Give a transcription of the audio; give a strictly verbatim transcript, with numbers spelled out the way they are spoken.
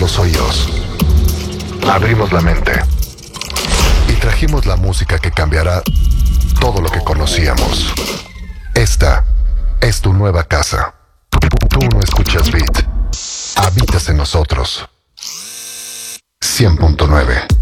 los oídos, abrimos la mente y trajimos la música que cambiará todo lo que conocíamos. Esta es tu nueva casa. Tú no escuchas Beat, habitas en nosotros. cien punto nueve